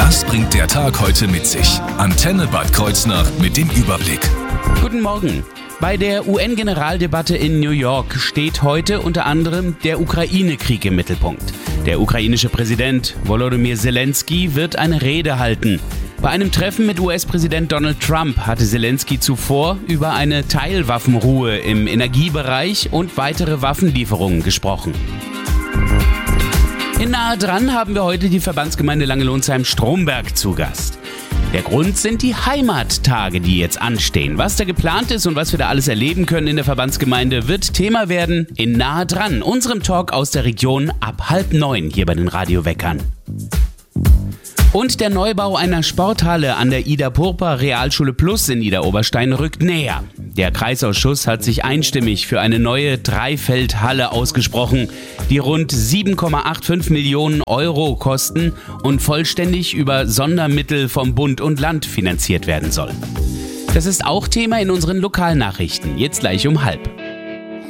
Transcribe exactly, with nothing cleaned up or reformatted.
Was bringt der Tag heute mit sich? Antenne Bad Kreuznach mit dem Überblick. Guten Morgen. Bei der U N-Generaldebatte in New York steht heute unter anderem der Ukraine-Krieg im Mittelpunkt. Der ukrainische Präsident Volodymyr Zelensky wird eine Rede halten. Bei einem Treffen mit U S-Präsident Donald Trump hatte Zelensky zuvor über eine Teilwaffenruhe im Energiebereich und weitere Waffenlieferungen gesprochen. In Nahe dran haben wir heute die Verbandsgemeinde Langelonsheim-Stromberg zu Gast. Der Grund sind die Heimattage, die jetzt anstehen. Was da geplant ist und was wir da alles erleben können in der Verbandsgemeinde, wird Thema werden in Nahe dran, unserem Talk aus der Region ab halb neun hier bei den Radioweckern. Und der Neubau einer Sporthalle an der Ida Purper Realschule Plus in Idar-Oberstein rückt näher. Der Kreisausschuss hat sich einstimmig für eine neue Dreifeldhalle ausgesprochen, die rund sieben Komma fünfundachtzig Millionen Euro kosten und vollständig über Sondermittel vom Bund und Land finanziert werden soll. Das ist auch Thema in unseren Lokalnachrichten, jetzt gleich um halb.